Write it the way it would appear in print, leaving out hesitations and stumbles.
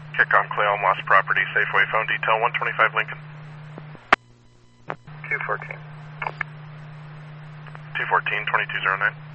Kick-on Cleon, lost property, Safeway, phone detail 125 Lincoln. 214. 214, 2209.